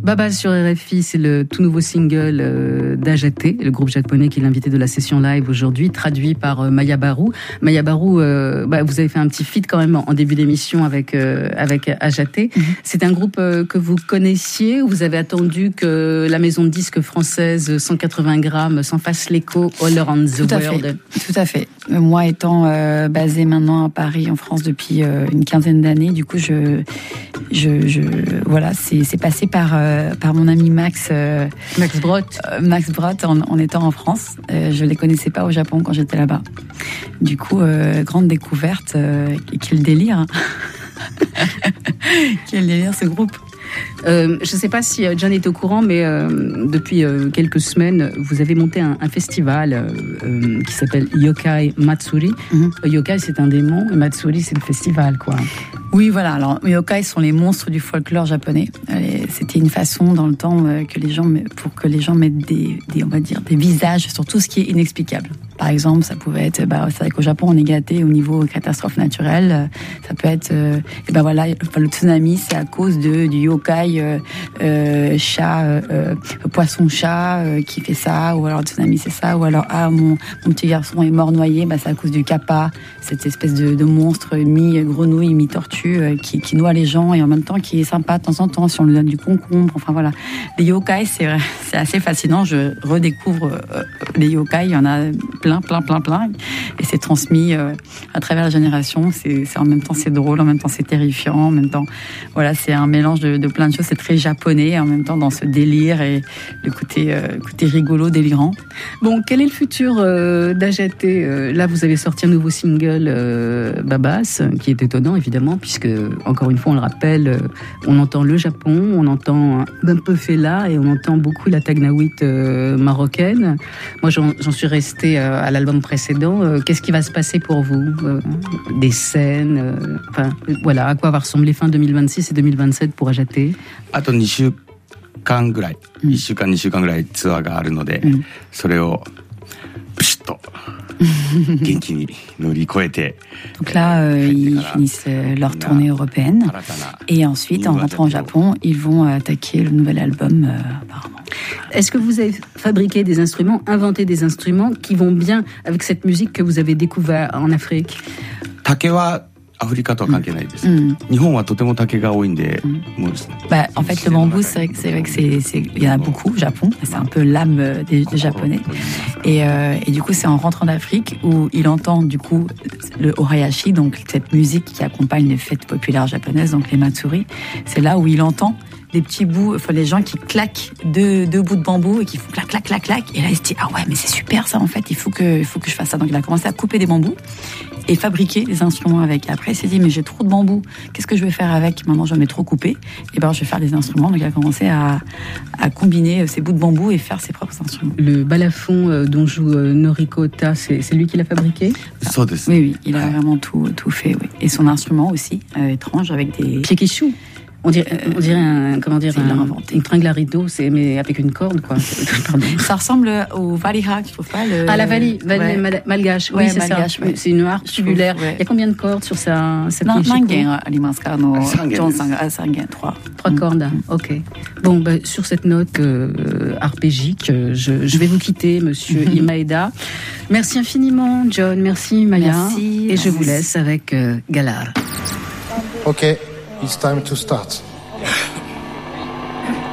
Baba sur RFI, c'est le tout nouveau single d'Ajate, le groupe japonais qui est l'invité de la session live aujourd'hui, traduit par Maya Baru. Maya Baru, vous avez fait un petit feat quand même en début d'émission avec Ajate. Mm-hmm. C'est un groupe que vous connaissiez, ou vous avez attendu que la maison de disques française 180 grammes s'en fasse l'écho all around the world? Tout à fait. Moi étant basée maintenant à Paris, en France, depuis une quinzaine d'années, du coup, voilà, c'est passé par mon ami Max Brott. Max Brott en étant en France. Je les connaissais pas au Japon quand j'étais là-bas. Du coup, grande découverte. Quel délire, hein. Quel délire ce groupe. Je ne sais pas si John est au courant, mais depuis quelques semaines, vous avez monté un festival qui s'appelle Yokai Matsuri. Mm-hmm. Yokai, c'est un démon, et Matsuri, c'est le festival, quoi. Oui, voilà. Alors, yokai sont les monstres du folklore japonais. C'était une façon dans le temps pour que les gens mettent des visages sur tout ce qui est inexplicable. Par exemple, ça pouvait être, c'est vrai qu'au Japon, on est gâté au niveau catastrophe naturelle. Ça peut être, le tsunami, c'est à cause du yokai poisson-chat qui fait ça, ou alors le tsunami, c'est ça, ou alors mon petit garçon est mort noyé, c'est à cause du kappa, cette espèce de monstre mi-grenouille, mi-tortue qui noie les gens et en même temps qui est sympa de temps en temps si on lui donne du concombre. Enfin voilà, les yokai, c'est assez fascinant. Je redécouvre les yokai, il y en a plein, et c'est transmis à travers la génération. C'est en même temps c'est drôle, en même temps c'est terrifiant, en même temps voilà, c'est un mélange de plein de choses. C'est très japonais, en même temps dans ce délire et le côté rigolo, délirant. Bon, quel est le futur d'Ajate? Là, vous avez sorti un nouveau single, Babas, qui est étonnant évidemment, puisque encore une fois, on le rappelle, on entend le Japon, on entend un peu Fela et on entend beaucoup la tagnaouite marocaine. Moi, j'en suis restée à l'album précédent. Qu'est-ce qui va se passer pour vous? Des scènes, voilà, à quoi va ressembler fin 2026 et 2027 pour Ajate? あと2週間ぐらい、1週間2週間ぐらいツアーがあるので、それをプシッと元気に乗り越えて。 Donc là, ils finissent leur tournée européenne et ensuite, en rentrant au Japon, ils vont attaquer le nouvel album apparemment. Est-ce que vous avez fabriqué des instruments, inventé des instruments qui vont bien avec cette musique que vous avez découvert en Afrique? 竹はアフリカとは関係ないです。日本はとても竹が多いんで、もうですね。 En fait, le bambou, c'est vrai que il y en a beaucoup au Japon. C'est un peu l'âme des Japonais. Et du coup, c'est en rentrant d'Afrique où il entend du coup le orayashi, donc cette musique qui accompagne les fêtes populaires japonaises, donc les matsuri. C'est là où il entend des petits bouts, les gens qui claquent deux bouts de bambou et qui font clac, clac, clac, clac. Et là, il se dit, ah ouais, mais c'est super ça, en fait, il faut que je fasse ça. Donc, il a commencé à couper des bambous et fabriquer des instruments avec. Et après, il s'est dit, mais j'ai trop de bambou, qu'est-ce que je vais faire avec? Maintenant, j'en ai trop coupé. Et je vais faire des instruments. Donc, il a commencé à combiner ces bouts de bambou et faire ses propres instruments. Le balafon dont joue Noriko Ota, c'est lui qui l'a fabriqué? Oui, il a vraiment tout fait, oui. Et son instrument aussi, étrange, avec des... Piekishu. On dirait une tringle à rideau, mais avec une corde, quoi. Ça ressemble au valiha, tu trouves pas? La vali malgache. Oui, c'est malgache, ça. Ouais. C'est une harpe tubulaire. Il y a combien de cordes sur cette Trois cordes. Ok. Bon, sur cette note arpégique, je vais vous quitter, monsieur Imaeda. Merci infiniment, John. Merci, Maya. Merci. Et je vous laisse avec Galar. Ok. It's time to start.